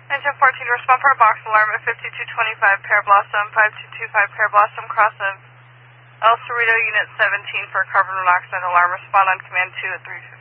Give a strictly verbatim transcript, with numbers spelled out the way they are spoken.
Engine fourteen, respond for a box alarm at fifty-two twenty-five Pear Blossom, five two two five Pear Blossom, cross of El Cerrito, Unit seventeen for carbon monoxide alarm. Respond on command two at three fifty.